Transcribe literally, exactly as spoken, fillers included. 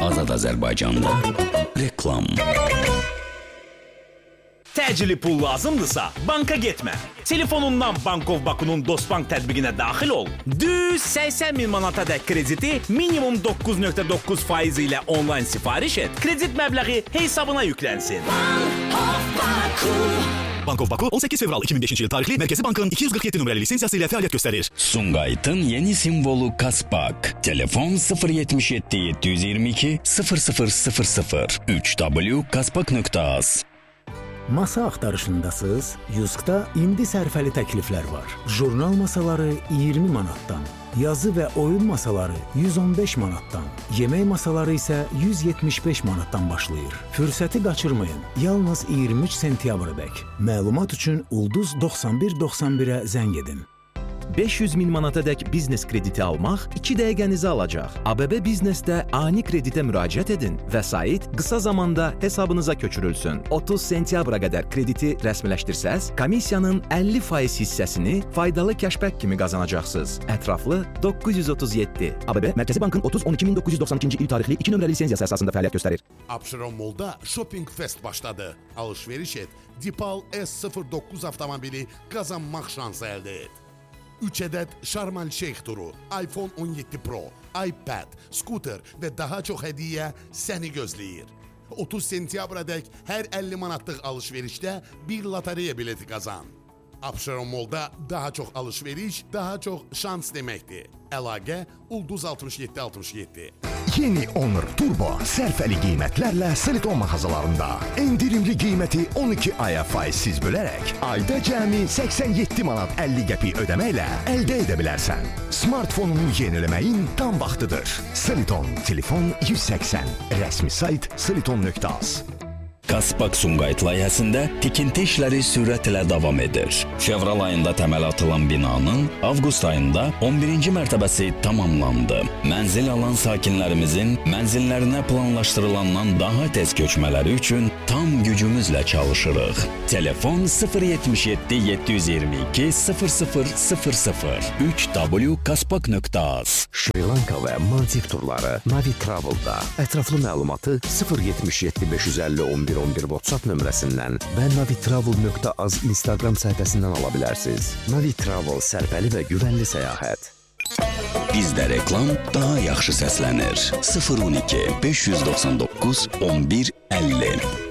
Azad Azərbaycanda reklam. Təcili pul lazımdırsa banka getmə. Telefonundan Bankov Baku'nun Dostbank tətbiqinə daxil ol. Düz səksən min manatadək krediti minimum doqquz nöqtə doqquz faiz ilə onlayn sifariş et. Kredit məbləği hesabına yüklənsin. Bankov Baku. Bankov Baku on səkkiz fevral iki min beşinci il tarixli Mərkəzi Bankın iki yüz qırx yeddi nömrəli lisensiyası ilə fəaliyyət göstərir. Sumqayıtın yeni simvolu Kaspak. Telefon sıfır yetmiş yeddi yeddi yüz iyirmi iki sıfır sıfır sıfır sıfır üç w kaspak nöqtə az. Masa axtarışındasınız? Yuskda indi sərfəli təkliflər var. Jurnal masaları iyirmi manatdan, yazı və oyun masaları yüz on beş manatdan, yemək masaları isə yüz yetmiş beş manatdan başlayır. Fürsəti qaçırmayın. Yalnız iyirmi üç sentyabrədək. Məlumat üçün Ulduz doxsan bir doxsan birə zəng edin. beş yüz min manatadək biznes krediti almaq iki dəqiqənizi alacaq. A B B Biznesdə ani kreditə müraciət edin. Vəsait qısa zamanda hesabınıza köçürülsün. otuz sentyabra qədər krediti rəsmiləşdirsəz, komissiyanın əlli faiz hissəsini faydalı kəşbək kimi qazanacaqsınız. Ətraflı doqquz yüz otuz yeddi. A B B Mərkəzi Bankın otuz on iki min doqquz yüz doxsan ikinci il tarixli iki nömrəli lisenziyası əsasında fəaliyyət göstərir. Abşeron Mall'da Shopping Fest başladı. Alışveriş et. Dipal S sıfır doqquz avtomobili qazanmaq şansı əldə et. üç ədəd Şarmal Şeyx turu, iPhone on yeddi Pro, iPad, skuter və daha çox hədiyyə səni gözləyir. otuz sentyabradək hər əlli manatlıq alışverişdə bir lotereya bileti qazan. Abşeron Mall'da daha çox alışveriş, daha çox şans deməkdir. Əlaqə Ulduz altmış yeddi altmış yeddi. Yeni Honor Turbo sərfəli qiymətlərlə Seliton mağazalarında. Endirimli qiyməti on iki aya faizsiz bölərək ayda cəmi səksən yeddi manat əlli qəpik ödəməklə əldə edə bilərsən. Smartfonunu yeniləməyin tam vaxtıdır. Seliton, telefon yüz səksən. Rəsmi sayt seliton nöqtə az. Kaspak Sumqayıt layihəsində tikinti işləri sürətlə davam edir. Fevral ayında təməl atılan binanın avqust ayında on birinci mərtəbəsi tamamlandı. Mənzil alan sakinlərimizin mənzillərinə planlaşdırılandan daha tez köçmələri üçün tam gücümüzlə çalışırıq. Telefon sıfır yetmiş yeddi yeddi yüz iyirmi iki sıfır sıfır sıfır sıfır üç w kaspak nöqtə az. Şri Lanka və Maldiv turları Navi Travel'da. Ətraflı məlumatı sıfır yetmiş yeddi beş yüz əlli on bir on bir WhatsApp nömrəsindən və navitravel nöqtə az Instagram səhifəsindən ala bilərsiniz. Navi Travel sərfəli və güvənli səyahət. Bizdə reklam daha yaxşı səslənir. sıfır on iki beş yüz doxsan doqquz on bir əlli